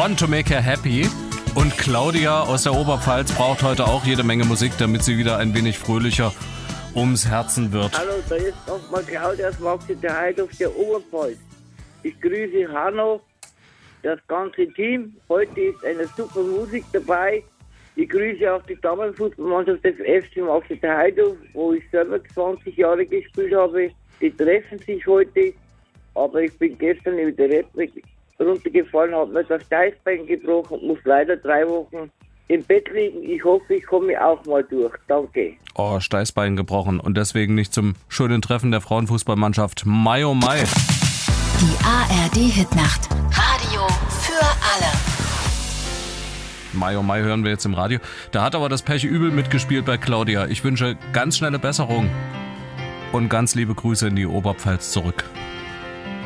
Want to Make Her Happy. Und Claudia aus der Oberpfalz braucht heute auch jede Menge Musik, damit sie wieder ein wenig fröhlicher ums Herzen wird. Hallo, da ist nochmal Claudia aus Maxiter Heidhof der Oberpfalz. Ich grüße Hanno, das ganze Team. Heute ist eine super Musik dabei. Ich grüße auch die Damenfußballmannschaft des FC Maxiter Heidhof, wo ich selber 20 Jahre gespielt habe. Die treffen sich heute, aber ich bin gestern über die Redneck runtergefallen, habe mir das Steißbein gebrochen und muss leider 3 Wochen im Bett liegen. Ich hoffe, ich komme auch mal durch. Danke. Oh, Steißbein gebrochen und deswegen nicht zum schönen Treffen der Frauenfußballmannschaft. Mai oh Mai. Die ARD-Hitnacht. Radio für alle. Mai oh Mai hören wir jetzt im Radio. Da hat aber das Pech übel mitgespielt bei Claudia. Ich wünsche ganz schnelle Besserung und ganz liebe Grüße in die Oberpfalz zurück.